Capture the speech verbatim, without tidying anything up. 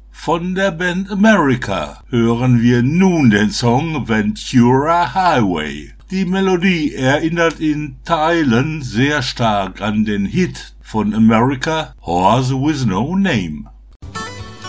Von der Band America hören wir nun den Song Ventura Highway. Die Melodie erinnert in Teilen sehr stark an den Hit von America Horse with No Name.